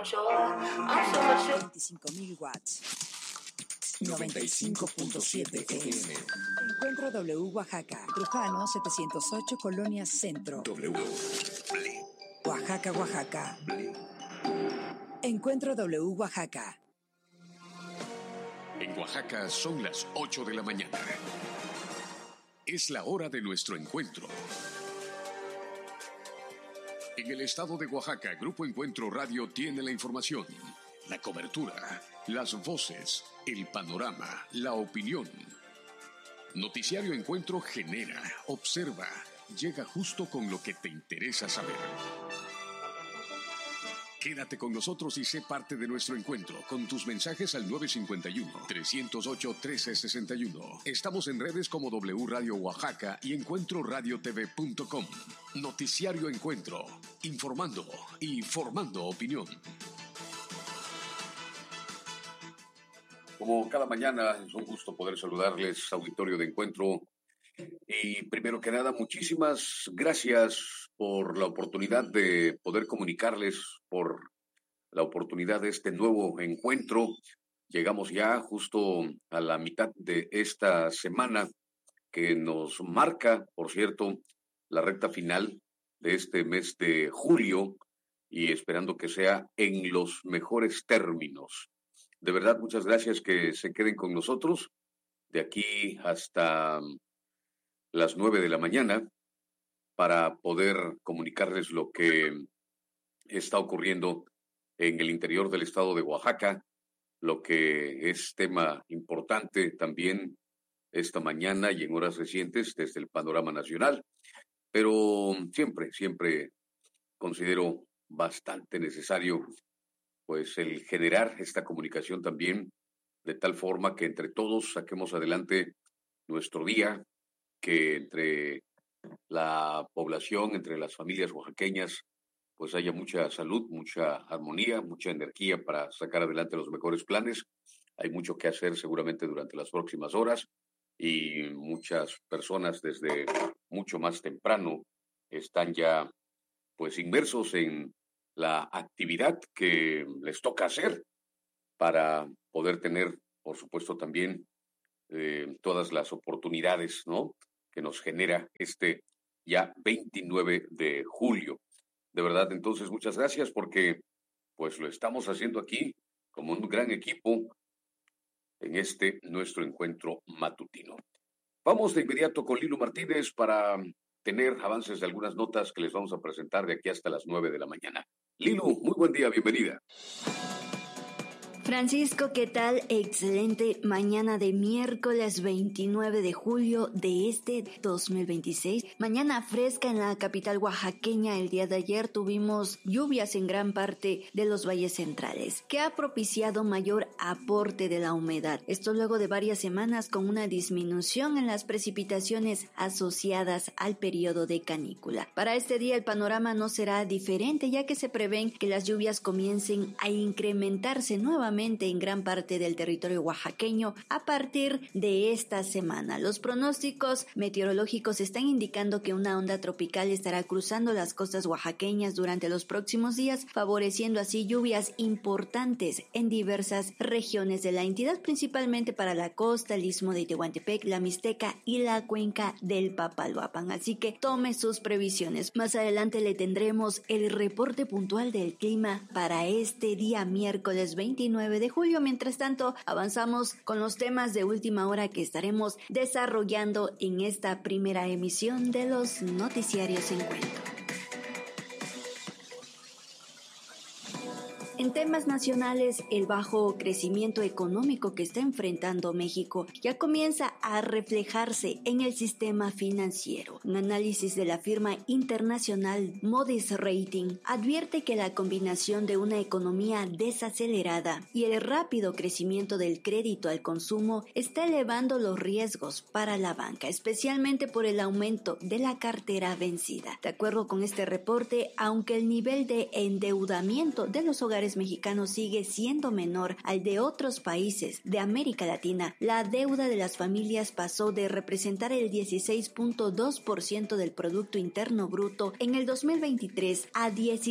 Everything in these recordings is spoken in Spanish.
25.000 watts. 95.7 FM. Encuentro W Oaxaca. Trujano 708 Colonia Centro. Oaxaca, Oaxaca. Encuentro W Oaxaca. En Oaxaca son las 8 de la mañana. Es la hora de nuestro encuentro. En el estado de Oaxaca, Grupo Encuentro Radio tiene la información, la cobertura, las voces, el panorama, la opinión. Noticiario Encuentro genera, observa, llega justo con lo que te interesa saber. Quédate con nosotros y sé parte de nuestro encuentro con tus mensajes al 951-308-1361. Estamos en redes como W Radio Oaxaca y EncuentroRadiotV.com. Noticiario Encuentro, informando y formando opinión. Como cada mañana, es un gusto poder saludarles, auditorio de Encuentro. Y primero que nada, muchísimas gracias por la oportunidad de poder comunicarles, por la oportunidad de este nuevo encuentro. Llegamos ya justo a la mitad de esta semana que nos marca, por cierto, la recta final de este mes de julio y esperando que sea en los mejores términos. De verdad, muchas gracias, que se queden con nosotros de aquí hasta las 9 de la mañana para poder comunicarles lo que está ocurriendo en el interior del estado de Oaxaca, lo que es tema importante también esta mañana y en horas recientes desde el panorama nacional, pero siempre considero bastante necesario pues el generar esta comunicación también de tal forma que entre todos saquemos adelante nuestro día, que entre la población, entre las familias oaxaqueñas, pues haya mucha salud, mucha armonía, mucha energía para sacar adelante los mejores planes. Hay mucho que hacer seguramente durante las próximas horas y muchas personas desde mucho más temprano están ya pues inmersos en la actividad que les toca hacer para poder tener, por supuesto, también todas las oportunidades, ¿no?, que nos genera este ya 29 de julio. De verdad, entonces, muchas gracias porque pues lo estamos haciendo aquí como un gran equipo en este nuestro encuentro matutino. Vamos de inmediato con Lilo Martínez para tener avances de algunas notas que les vamos a presentar de aquí hasta las 9 de la mañana. Lilo, muy buen día, bienvenida. Francisco, ¿qué tal? Excelente mañana de miércoles 29 de julio de este 2026. Mañana fresca en la capital oaxaqueña. El día de ayer tuvimos lluvias en gran parte de los valles centrales, que ha propiciado mayor aporte de la humedad. Esto luego de varias semanas con una disminución en las precipitaciones asociadas al periodo de canícula. Para este día el panorama no será diferente, ya que se prevén que las lluvias comiencen a incrementarse nuevamente en gran parte del territorio oaxaqueño a partir de esta semana. Los pronósticos meteorológicos están indicando que una onda tropical estará cruzando las costas oaxaqueñas durante los próximos días, favoreciendo así lluvias importantes en diversas regiones de la entidad, principalmente para la costa, el istmo de Tehuantepec, la Mixteca y la cuenca del Papaloapan. Así que tome sus previsiones. Más adelante le tendremos el reporte puntual del clima para este día miércoles 29 de julio. Mientras tanto, avanzamos con los temas de última hora que estaremos desarrollando en esta primera emisión de los Noticiarios Encuentro. En temas nacionales, el bajo crecimiento económico que está enfrentando México ya comienza a reflejarse en el sistema financiero. Un análisis de la firma internacional Moody's Rating advierte que la combinación de una economía desacelerada y el rápido crecimiento del crédito al consumo está elevando los riesgos para la banca, especialmente por el aumento de la cartera vencida. De acuerdo con este reporte, aunque el nivel de endeudamiento de los hogares hogares mexicanos sigue siendo menor al de otros países de América Latina, la deuda de las familias pasó de representar el 16.2% del Producto Interno Bruto en el 2023 a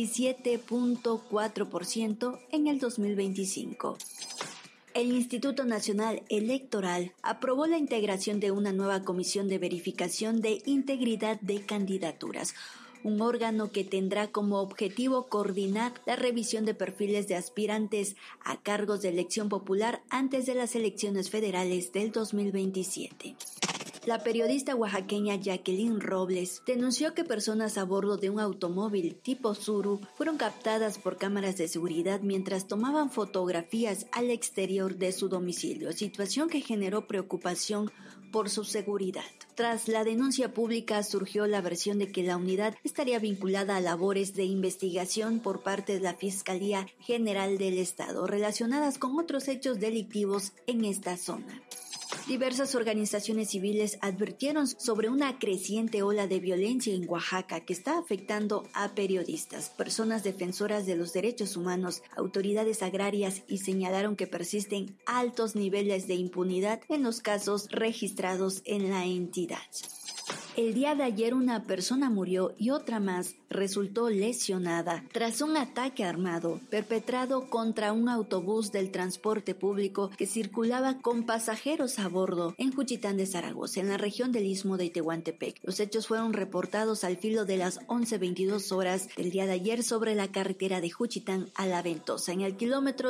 17.4% en el 2025. El Instituto Nacional Electoral aprobó la integración de una nueva comisión de verificación de integridad de candidaturas, un órgano que tendrá como objetivo coordinar la revisión de perfiles de aspirantes a cargos de elección popular antes de las elecciones federales del 2027. La periodista oaxaqueña Jacqueline Robles denunció que personas a bordo de un automóvil tipo Tsuru fueron captadas por cámaras de seguridad mientras tomaban fotografías al exterior de su domicilio, situación que generó preocupación por su seguridad. Tras la denuncia pública surgió la versión de que la unidad estaría vinculada a labores de investigación por parte de la Fiscalía General del Estado relacionadas con otros hechos delictivos en esta zona. Diversas organizaciones civiles advirtieron sobre una creciente ola de violencia en Oaxaca que está afectando a periodistas, personas defensoras de los derechos humanos, autoridades agrarias y señalaron que persisten altos niveles de impunidad en los casos registrados en la entidad. El día de ayer una persona murió y otra más resultó lesionada tras un ataque armado perpetrado contra un autobús del transporte público que circulaba con pasajeros a bordo en Juchitán de Zaragoza, en la región del Istmo de Tehuantepec. Los hechos fueron reportados al filo de las 11:22 horas del día de ayer sobre la carretera de Juchitán a La Ventosa, en el kilómetro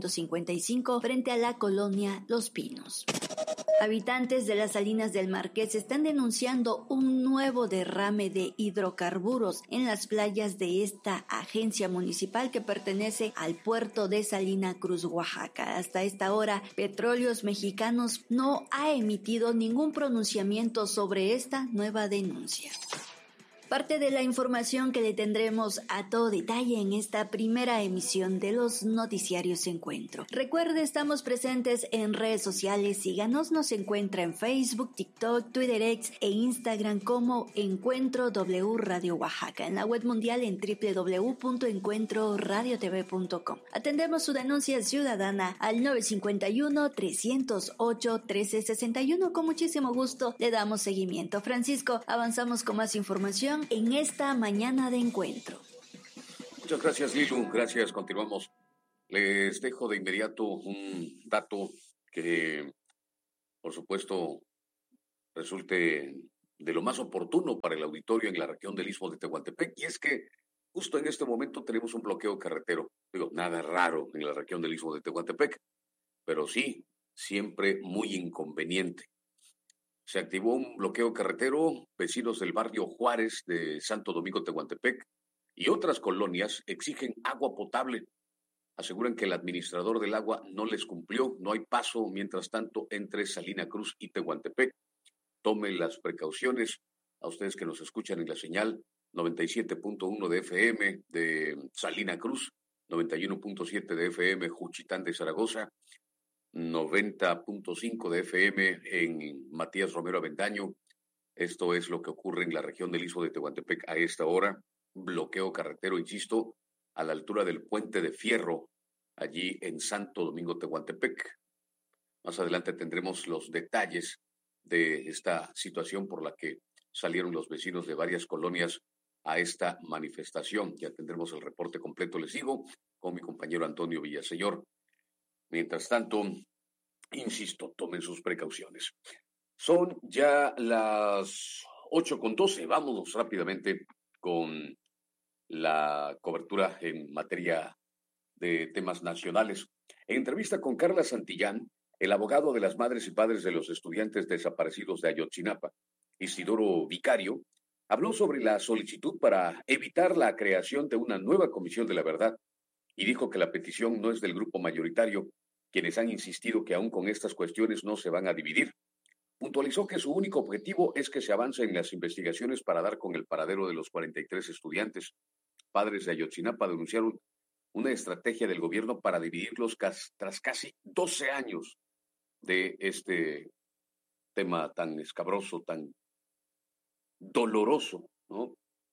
255 frente a la colonia Los Pinos. Habitantes de las Salinas del Marqués están denunciando un nuevo derrame de hidrocarburos en las playas de esta agencia municipal que pertenece al puerto de Salina Cruz, Oaxaca. Hasta esta hora, Petróleos Mexicanos no ha emitido ningún pronunciamiento sobre esta nueva denuncia. Parte de la información que le tendremos a todo detalle en esta primera emisión de los noticiarios Encuentro. Recuerde, estamos presentes en redes sociales. Síganos, nos encuentra en Facebook, TikTok, Twitter X e Instagram como Encuentro W Radio Oaxaca. En la web mundial en www.encuentroradiotv.com. Atendemos su denuncia ciudadana al 951-308-1361. Con muchísimo gusto le damos seguimiento. Francisco, avanzamos con más información en esta mañana de encuentro. Muchas gracias, Lilu. Gracias. Continuamos. Les dejo de inmediato un dato que, por supuesto, resulte de lo más oportuno para el auditorio en la región del Istmo de Tehuantepec, y es que justo en este momento tenemos un bloqueo carretero. Digo, nada raro en la región del Istmo de Tehuantepec, pero sí, siempre muy inconveniente. Se activó un bloqueo carretero. Vecinos del barrio Juárez de Santo Domingo Tehuantepec y otras colonias exigen agua potable. Aseguran que el administrador del agua no les cumplió. No hay paso, mientras tanto, entre Salina Cruz y Tehuantepec. Tomen las precauciones. A ustedes que nos escuchan en la señal 97.1 de FM de Salina Cruz, 91.7 de FM Juchitán de Zaragoza, 90.5 de FM en Matías Romero Avendaño. Esto es lo que ocurre en la región del Istmo de Tehuantepec a esta hora. Bloqueo carretero, insisto, a la altura del Puente de Fierro, allí en Santo Domingo Tehuantepec. Más adelante tendremos los detalles de esta situación por la que salieron los vecinos de varias colonias a esta manifestación. Ya tendremos el reporte completo, les digo, con mi compañero Antonio Villaseñor. Mientras tanto, insisto, tomen sus precauciones. Son ya las 8:12. Vámonos rápidamente con la cobertura en materia de temas nacionales. En entrevista con Carla Santillán, el abogado de las madres y padres de los estudiantes desaparecidos de Ayotzinapa, Isidoro Vicario, habló sobre la solicitud para evitar la creación de una nueva comisión de la verdad y dijo que la petición no es del grupo mayoritario, quienes han insistido que aún con estas cuestiones no se van a dividir. Puntualizó que su único objetivo es que se avance en las investigaciones para dar con el paradero de los 43 estudiantes. Padres de Ayotzinapa denunciaron una estrategia del gobierno para dividirlos tras casi 12 años de este tema tan escabroso, tan doloroso, ¿no?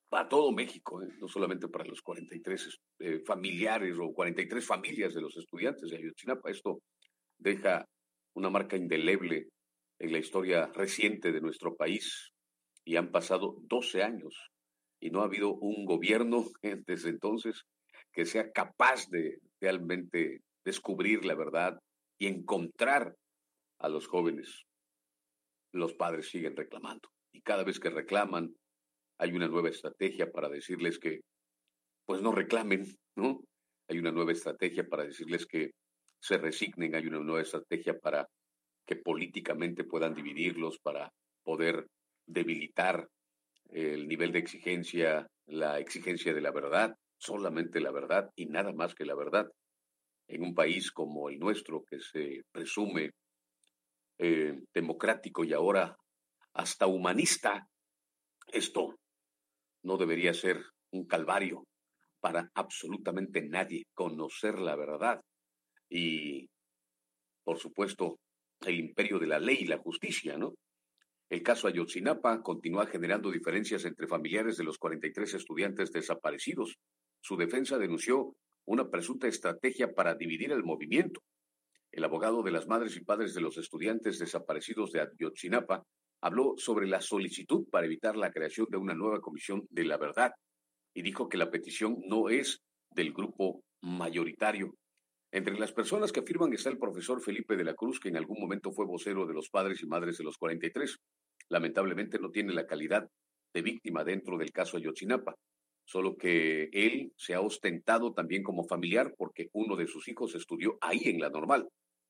para todo México, no solamente para los 43 familiares o 43 familias de los estudiantes de Ayotzinapa. Esto deja una marca indeleble en la historia reciente de nuestro país y han pasado 12 años y no ha habido un gobierno desde entonces que sea capaz de realmente descubrir la verdad y encontrar a los jóvenes. Los padres siguen reclamando y cada vez que reclaman hay una nueva estrategia para decirles que pues no reclamen, ¿no? Hay una nueva estrategia para decirles que se resignen, hay una nueva estrategia para que políticamente puedan dividirlos, para poder debilitar el nivel de exigencia, la exigencia de la verdad, solamente la verdad y nada más que la verdad. En un país como el nuestro, que se presume democrático y ahora hasta humanista, esto no debería ser un calvario para absolutamente nadie, conocer la verdad y, por supuesto, el imperio de la ley y la justicia, ¿no? El caso Ayotzinapa continúa generando diferencias entre familiares de los 43 estudiantes desaparecidos. Su defensa denunció una presunta estrategia para dividir el movimiento. El abogado de las madres y padres de los estudiantes desaparecidos de Ayotzinapa habló sobre la solicitud para evitar la creación de una nueva comisión de la verdad y dijo que la petición no es del grupo mayoritario. Entre las personas que afirman está el profesor Felipe de la Cruz, que en algún momento fue vocero de los padres y madres de los 43. Lamentablemente no tiene la calidad de víctima dentro del caso Ayotzinapa, solo que él se ha ostentado también como familiar porque uno de sus hijos estudió ahí en la Normal.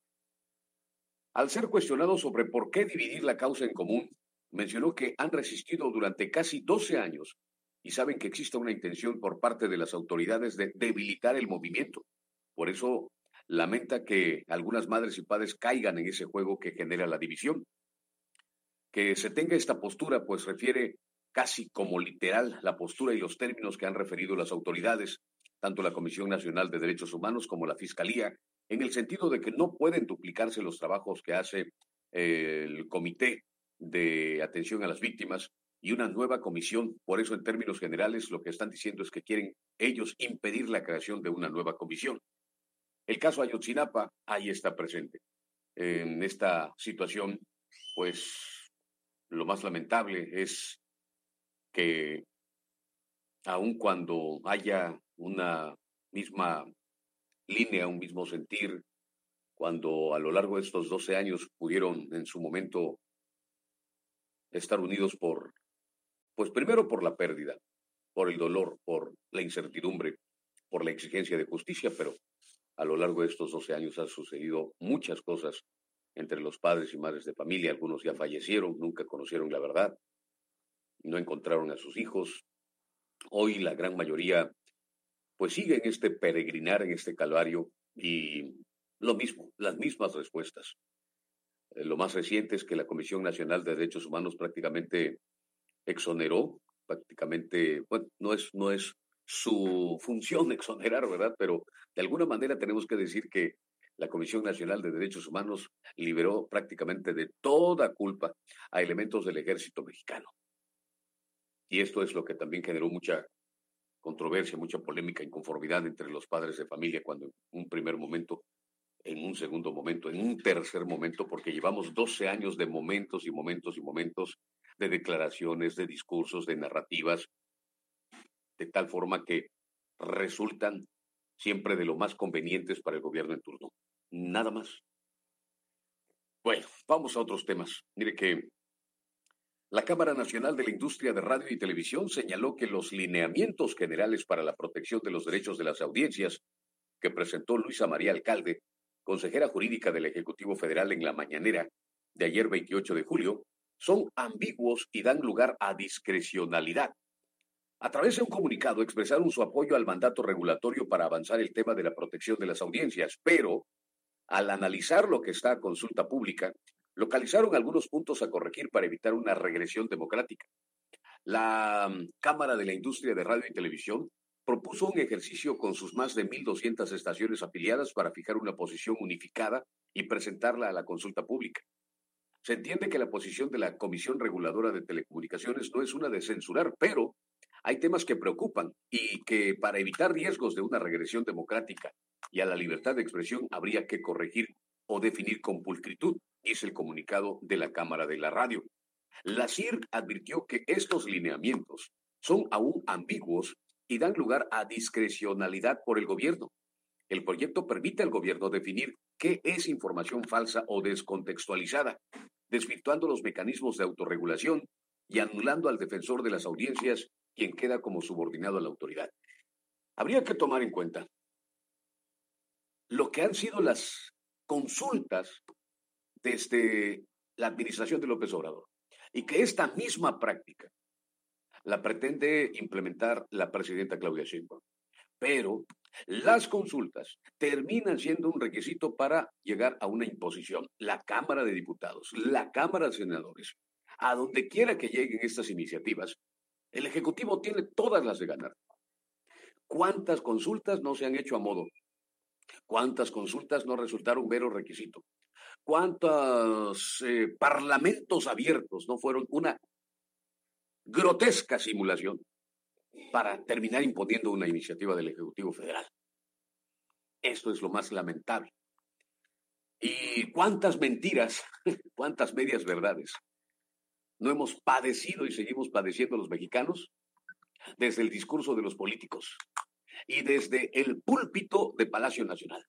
Al ser cuestionado sobre por qué dividir la causa en común, mencionó que han resistido durante casi 12 años y saben que existe una intención por parte de las autoridades de debilitar el movimiento. Por eso lamenta que algunas madres y padres caigan en ese juego que genera la división. Que se tenga esta postura, pues refiere casi como literal la postura y los términos que han referido las autoridades, tanto la Comisión Nacional de Derechos Humanos como la Fiscalía, en el sentido de que no pueden duplicarse los trabajos que hace el Comité de Atención a las Víctimas y una nueva comisión. Por eso, en términos generales, lo que están diciendo es que quieren ellos impedir la creación de una nueva comisión. El caso Ayotzinapa ahí está presente. En esta situación, pues lo más lamentable es que aun cuando haya una misma línea, un mismo sentir, cuando a lo largo de estos 12 años pudieron en su momento estar unidos pues primero por la pérdida, por el dolor, por la incertidumbre, por la exigencia de justicia, pero a lo largo de estos 12 años han sucedido muchas cosas entre los padres y madres de familia. Algunos ya fallecieron, nunca conocieron la verdad, no encontraron a sus hijos. Hoy la gran mayoría pues sigue en este peregrinar, en este calvario y lo mismo, las mismas respuestas. Lo más reciente es que la Comisión Nacional de Derechos Humanos prácticamente exoneró, bueno, no es su función exonerar, ¿verdad? Pero de alguna manera tenemos que decir que la Comisión Nacional de Derechos Humanos liberó prácticamente de toda culpa a elementos del ejército mexicano. Y esto es lo que también generó mucha controversia, mucha polémica, inconformidad entre los padres de familia cuando en un primer momento, en un segundo momento, en un tercer momento, porque llevamos 12 años de momentos y momentos y momentos de declaraciones, de discursos, de narrativas, de tal forma que resultan siempre de lo más convenientes para el gobierno en turno. Nada más. Bueno, vamos a otros temas. Mire que la Cámara Nacional de la Industria de Radio y Televisión señaló que los lineamientos generales para la protección de los derechos de las audiencias que presentó Luisa María Alcalde, consejera jurídica del Ejecutivo Federal en la mañanera de ayer 28 de julio, son ambiguos y dan lugar a discrecionalidad. A través de un comunicado expresaron su apoyo al mandato regulatorio para avanzar el tema de la protección de las audiencias, pero al analizar lo que está a consulta pública, localizaron algunos puntos a corregir para evitar una regresión democrática. La Cámara de la Industria de Radio y Televisión propuso un ejercicio con sus más de 1,200 estaciones afiliadas para fijar una posición unificada y presentarla a la consulta pública. Se entiende que la posición de la Comisión Reguladora de Telecomunicaciones no es una de censurar, pero Hay temas que preocupan y que para evitar riesgos de una regresión democrática y a la libertad de expresión habría que corregir o definir con pulcritud, dice el comunicado de la Cámara de la Radio. La CIR advirtió que estos lineamientos son aún ambiguos y dan lugar a discrecionalidad por el gobierno. El proyecto permite al gobierno definir qué es información falsa o descontextualizada, desvirtuando los mecanismos de autorregulación y anulando al defensor de las audiencias, quien queda como subordinado a la autoridad. Habría que tomar en cuenta lo que han sido las consultas desde la administración de López Obrador y que esta misma práctica la pretende implementar la presidenta Claudia Sheinbaum. Pero las consultas terminan siendo un requisito para llegar a una imposición. La Cámara de Diputados, la Cámara de Senadores, a donde quiera que lleguen estas iniciativas, el Ejecutivo tiene todas las de ganar. ¿Cuántas consultas no se han hecho a modo? ¿Cuántas consultas no resultaron mero requisito? ¿Cuántos parlamentos abiertos no fueron una grotesca simulación para terminar imponiendo una iniciativa del Ejecutivo Federal? Esto es lo más lamentable. ¿Y cuántas mentiras, cuántas medias verdades no hemos padecido y seguimos padeciendo los mexicanos desde el discurso de los políticos y desde el púlpito de Palacio Nacional?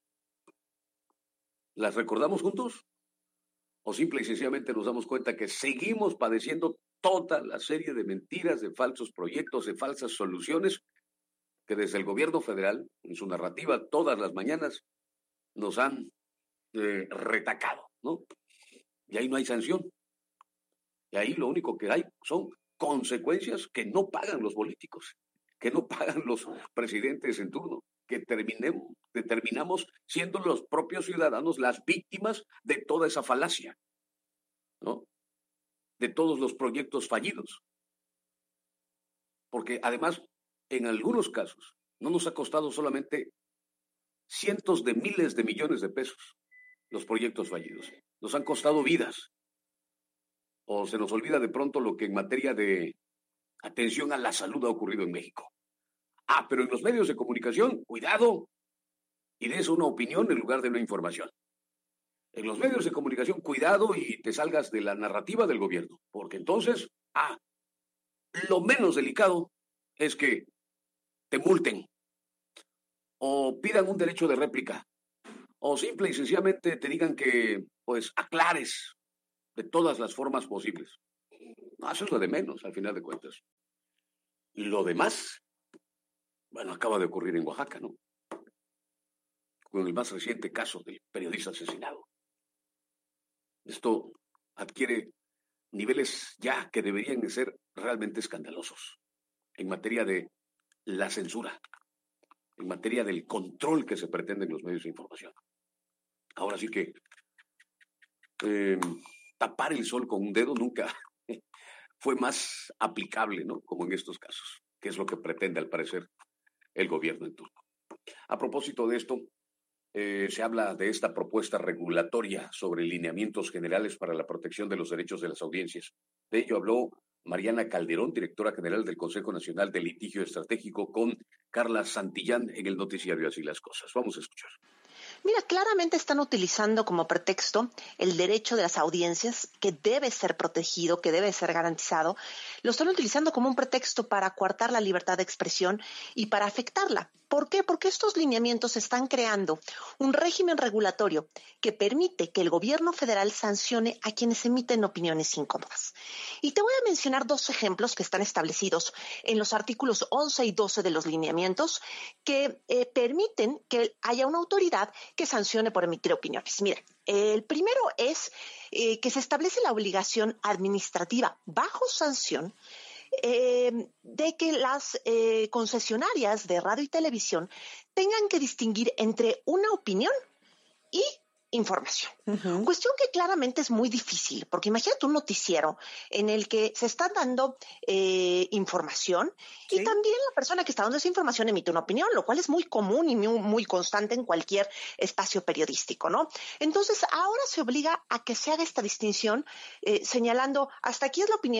¿Las recordamos juntos? ¿O simple y sencillamente nos damos cuenta que seguimos padeciendo toda la serie de mentiras, de falsos proyectos, de falsas soluciones que desde el gobierno federal, en su narrativa todas las mañanas, nos han retacado, ¿no? Y ahí no hay sanción. Y ahí lo único que hay son consecuencias que no pagan los políticos, que no pagan los presidentes en turno, que terminamos siendo los propios ciudadanos las víctimas de toda esa falacia, ¿no? De todos los proyectos fallidos. Porque además, en algunos casos, no nos ha costado solamente cientos de miles de millones de pesos los proyectos fallidos. Nos han costado vidas. O se nos olvida de pronto lo que en materia de atención a la salud ha ocurrido en México. Pero en los medios de comunicación, cuidado, y des una opinión en lugar de una información. En los medios de comunicación, cuidado y te salgas de la narrativa del gobierno, porque entonces, lo menos delicado es que te multen, o pidan un derecho de réplica, o simple y sencillamente te digan que, pues, aclares de todas las formas posibles. Eso es lo de menos, al final de cuentas. Lo demás, bueno, acaba de ocurrir en Oaxaca, ¿no? Con el más reciente caso del periodista asesinado. Esto adquiere niveles ya que deberían de ser realmente escandalosos en materia de la censura, en materia del control que se pretende en los medios de información. Ahora sí que tapar el sol con un dedo nunca fue más aplicable, ¿no? Como en estos casos, que es lo que pretende al parecer el gobierno en turno. A propósito de esto, se habla de esta propuesta regulatoria sobre lineamientos generales para la protección de los derechos de las audiencias. De ello habló Mariana Calderón, directora general del Consejo Nacional de Litigio Estratégico, con Carla Santillán en el noticiario Así las Cosas. Vamos a escuchar. Mira, claramente están utilizando como pretexto el derecho de las audiencias, que debe ser protegido, que debe ser garantizado. Lo están utilizando como un pretexto para coartar la libertad de expresión y para afectarla. ¿Por qué? Porque estos lineamientos están creando un régimen regulatorio que permite que el gobierno federal sancione a quienes emiten opiniones incómodas. Y te voy a mencionar dos ejemplos que están establecidos en los artículos 11 y 12 de los lineamientos que permiten que haya una autoridad que sancione por emitir opiniones. Mira, el primero es que se establece la obligación administrativa bajo sanción de que las concesionarias de radio y televisión tengan que distinguir entre una opinión y información. Uh-huh. Cuestión que claramente es muy difícil, porque imagínate un noticiero en el que se está dando información, ¿sí? Y también la persona que está dando esa información emite una opinión, lo cual es muy común y muy constante en cualquier espacio periodístico, ¿no? Entonces, ahora se obliga a que se haga esta distinción señalando hasta aquí es la opinión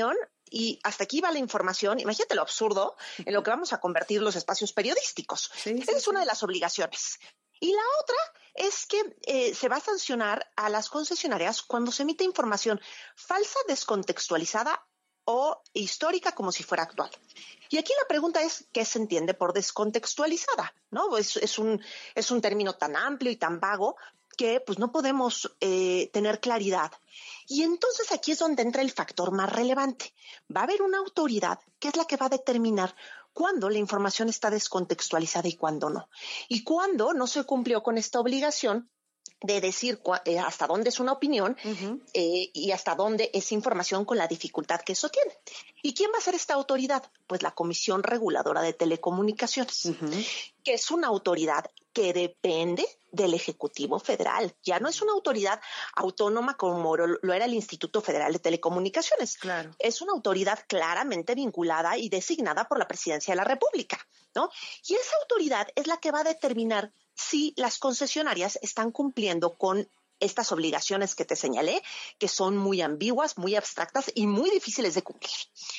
y hasta aquí va la información. Imagínate lo absurdo en lo que vamos a convertir los espacios periodísticos. Esa es una de las obligaciones. Y la otra es que se va a sancionar a las concesionarias cuando se emite información falsa, descontextualizada o histórica como si fuera actual. Y aquí la pregunta es, ¿qué se entiende por descontextualizada? ¿No? Es un término tan amplio y tan vago que pues no podemos tener claridad. Y entonces aquí es donde entra el factor más relevante. Va a haber una autoridad que es la que va a determinar cuándo la información está descontextualizada y cuándo no. Y cuándo no se cumplió con esta obligación de decir hasta dónde es una opinión y hasta dónde es información con la dificultad que eso tiene. ¿Y quién va a ser esta autoridad? Pues la Comisión Reguladora de Telecomunicaciones, que es una autoridad que depende del Ejecutivo Federal. Ya no es una autoridad autónoma como lo era el Instituto Federal de Telecomunicaciones. Claro. Es una autoridad claramente vinculada y designada por la Presidencia de la República, ¿no? Y esa autoridad es la que va a determinar si las concesionarias están cumpliendo con estas obligaciones que te señalé, que son muy ambiguas, muy abstractas y muy difíciles de cumplir.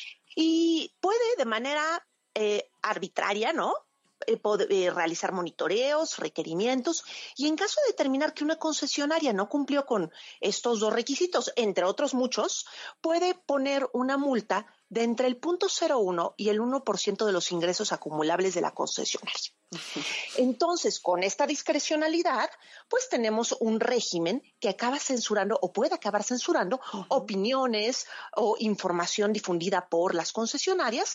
Y puede de manera arbitraria, ¿no? Realizar monitoreos, requerimientos, y en caso de determinar que una concesionaria no cumplió con estos dos requisitos, entre otros muchos, puede poner una multa de entre el 0.01 y el 1% de los ingresos acumulables de la concesionaria. Entonces, con esta discrecionalidad, pues tenemos un régimen que acaba censurando o puede acabar censurando opiniones o información difundida por las concesionarias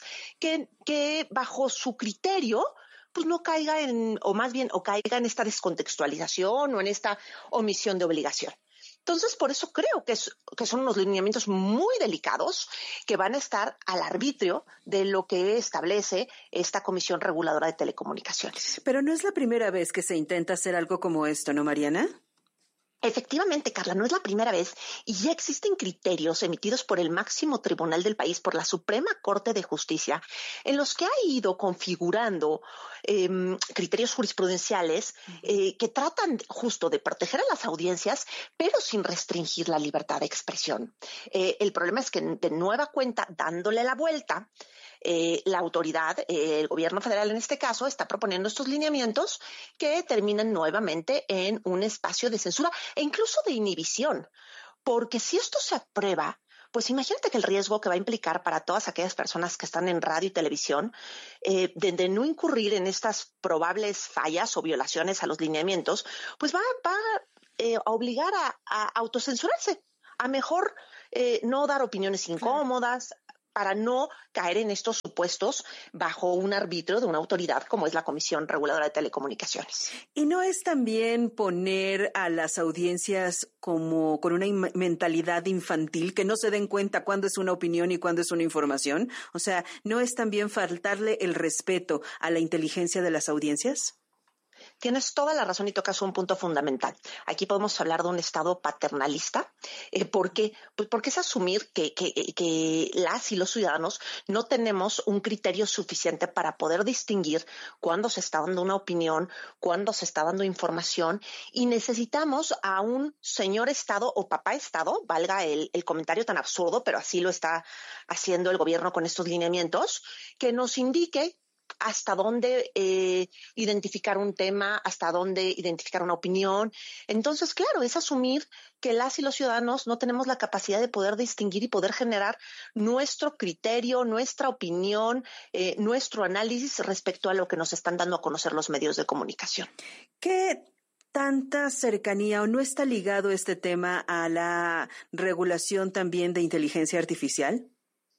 que bajo su criterio pues no caiga caiga en esta descontextualización o en esta omisión de obligación. Entonces, por eso creo que son unos lineamientos muy delicados que van a estar al arbitrio de lo que establece esta Comisión Reguladora de Telecomunicaciones. Pero no es la primera vez que se intenta hacer algo como esto, ¿no, Mariana? Efectivamente, Carla, no es la primera vez y ya existen criterios emitidos por el máximo tribunal del país, por la Suprema Corte de Justicia, en los que ha ido configurando criterios jurisprudenciales que tratan justo de proteger a las audiencias, pero sin restringir la libertad de expresión. El problema es que de nueva cuenta, dándole la vuelta, la autoridad, el gobierno federal en este caso, está proponiendo estos lineamientos que terminan nuevamente en un espacio de censura e incluso de inhibición. Porque si esto se aprueba, pues imagínate que el riesgo que va a implicar para todas aquellas personas que están en radio y televisión de no incurrir en estas probables fallas o violaciones a los lineamientos, pues va a obligar a autocensurarse, a mejor no dar opiniones incómodas, para no caer en estos supuestos bajo un arbitrio de una autoridad como es la Comisión Reguladora de Telecomunicaciones. ¿Y no es también poner a las audiencias como con una mentalidad infantil, que no se den cuenta cuándo es una opinión y cuándo es una información? O sea, ¿no es también faltarle el respeto a la inteligencia de las audiencias? Tienes toda la razón y tocas un punto fundamental. Aquí podemos hablar de un Estado paternalista. ¿Por qué? Pues porque es asumir que las y los ciudadanos no tenemos un criterio suficiente para poder distinguir cuándo se está dando una opinión, cuándo se está dando información, y necesitamos a un señor Estado o papá Estado, valga el comentario tan absurdo, pero así lo está haciendo el gobierno con estos lineamientos, que nos indique hasta dónde identificar un tema, hasta dónde identificar una opinión. Entonces, claro, es asumir que las y los ciudadanos no tenemos la capacidad de poder distinguir y poder generar nuestro criterio, nuestra opinión, nuestro análisis respecto a lo que nos están dando a conocer los medios de comunicación. ¿Qué tanta cercanía o no está ligado este tema a la regulación también de inteligencia artificial?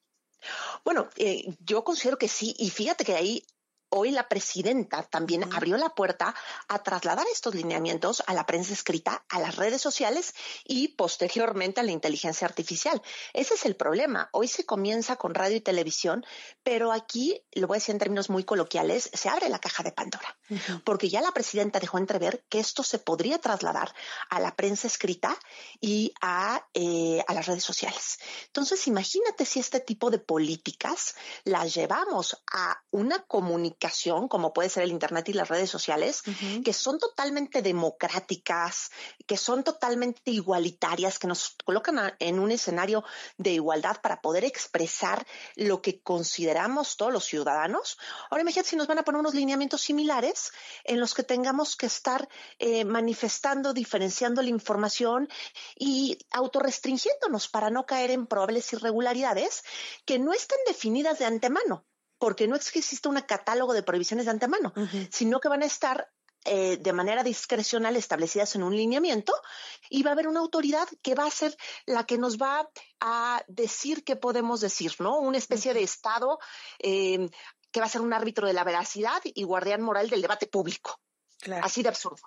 Bueno, yo considero que sí, y fíjate que ahí hoy la presidenta también abrió la puerta a trasladar estos lineamientos a la prensa escrita, a las redes sociales y posteriormente a la inteligencia artificial. Ese es el problema. Hoy se comienza con radio y televisión, pero aquí, lo voy a decir en términos muy coloquiales, se abre la caja de Pandora, porque ya la presidenta dejó entrever que esto se podría trasladar a la prensa escrita y a las redes sociales. Entonces, imagínate si este tipo de políticas las llevamos a una comunicación comunicación, como puede ser el Internet y las redes sociales, que son totalmente democráticas, que son totalmente igualitarias, que nos colocan en un escenario de igualdad para poder expresar lo que consideramos todos los ciudadanos. Ahora imagínate si nos van a poner unos lineamientos similares en los que tengamos que estar manifestando, diferenciando la información y autorrestringiéndonos para no caer en probables irregularidades que no están definidas de antemano, porque no existe un catálogo de prohibiciones de antemano, sino que van a estar de manera discrecional establecidas en un lineamiento y va a haber una autoridad que va a ser la que nos va a decir qué podemos decir, ¿no? Una especie de Estado que va a ser un árbitro de la veracidad y guardián moral del debate público. Claro. Así de absurdo.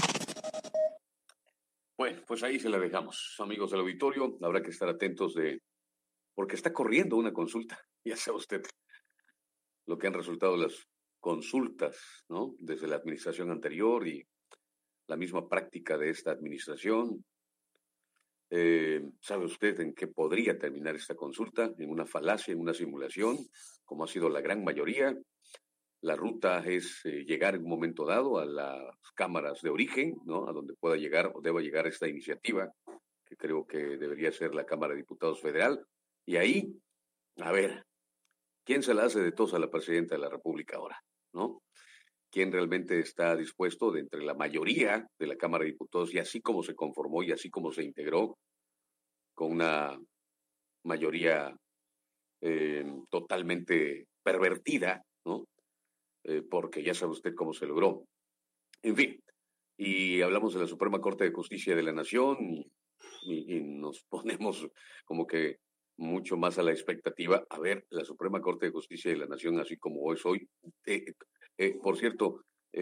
Bueno, pues ahí se la dejamos, amigos del auditorio. Habrá que estar atentos porque está corriendo una consulta. Ya sabe usted lo que han resultado las consultas, ¿no? Desde la administración anterior y la misma práctica de esta administración. ¿Sabe usted en qué podría terminar esta consulta? En una falacia, en una simulación, como ha sido la gran mayoría. La ruta es llegar en un momento dado a las cámaras de origen, ¿no? A donde pueda llegar o deba llegar esta iniciativa, que creo que debería ser la Cámara de Diputados Federal. Y ahí, a ver, ¿quién se la hace de tos a la presidenta de la República ahora, ¿no? ¿Quién realmente está dispuesto de entre la mayoría de la Cámara de Diputados y así como se conformó y así como se integró con una mayoría totalmente pervertida, ¿no? Porque ya sabe usted cómo se logró. En fin, y hablamos de la Suprema Corte de Justicia de la Nación y nos ponemos como que mucho más a la expectativa. A ver, la Suprema Corte de Justicia de la Nación, así como es hoy, por cierto,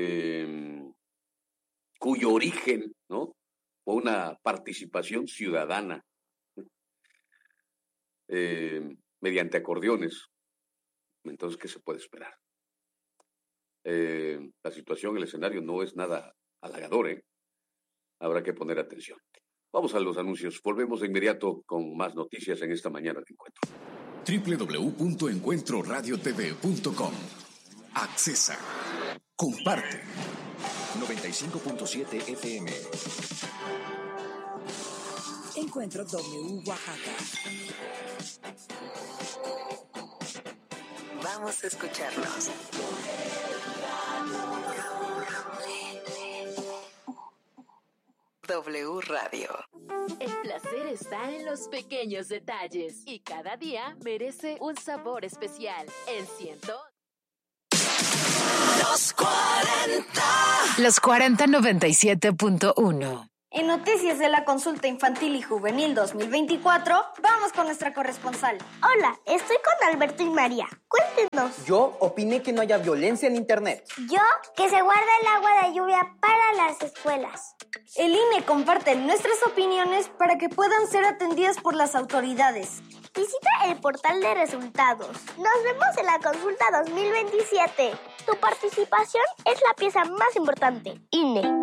cuyo origen, ¿no? Fue una participación ciudadana mediante acordeones. Entonces, ¿qué se puede esperar? La situación, el escenario no es nada halagador, ¿eh? Habrá que poner atención. Vamos a los anuncios. Volvemos de inmediato con más noticias en esta mañana de encuentro. www.encuentroradiotv.com. Accesa. Comparte. 95.7 FM. Encuentro W Oaxaca. Vamos a escucharnos. W Radio. El placer está en los pequeños detalles y cada día merece un sabor especial. El 100. Los 40. Los 40 97.1. En Noticias de la Consulta Infantil y Juvenil 2024, vamos con nuestra corresponsal. Hola, estoy con Alberto y María. Cuéntenos. Yo opiné que no haya violencia en Internet. Yo, que se guarda el agua de lluvia para las escuelas. El INE comparte nuestras opiniones para que puedan ser atendidas por las autoridades. Visita el portal de resultados. Nos vemos en la consulta 2027. Tu participación es la pieza más importante. INE.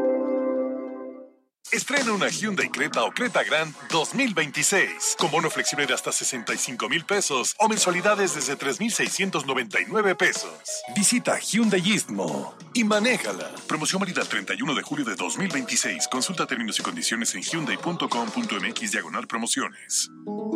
Estrena una Hyundai Creta o Creta Grand 2026 con bono flexible de hasta 65,000 pesos o mensualidades desde 3,699 pesos. Visita Hyundai Istmo y manéjala. Promoción válida el 31 de julio de 2026. Consulta términos y condiciones en hyundai.com.mx/promociones.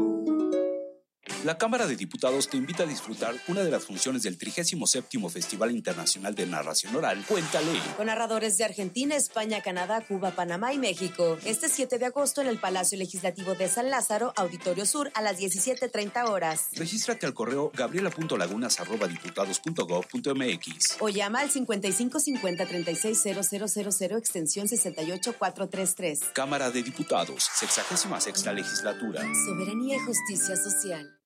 La Cámara de Diputados te invita a disfrutar una de las funciones del 37º Festival Internacional de Narración Oral, Cuéntale. Con narradores de Argentina, España, Canadá, Cuba, Panamá y México. Este 7 de agosto en el Palacio Legislativo de San Lázaro, Auditorio Sur, a las 17:30 horas. Regístrate al correo gabriela.lagunas@diputados.gov.mx o llama al 55 50 36 0000 extensión 68433. Cámara de Diputados, 66ª Legislatura. Soberanía y Justicia Social.